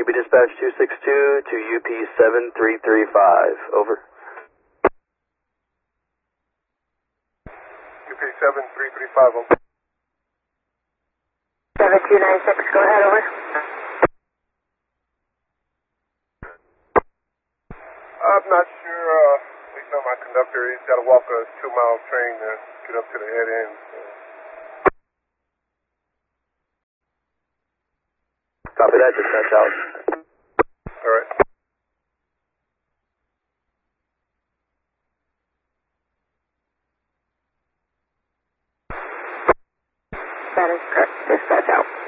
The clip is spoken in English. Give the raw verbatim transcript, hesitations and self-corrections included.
Copy dispatch two six two to U P seven three three five. Over. U P seven three three five, over. seven two nine six, go ahead, over. I'm not sure, uh, at least on my conductor, he's got to walk a two mile train to get up to the head end. So. Copy that, dispatch out. All right. That is correct, dispatch out.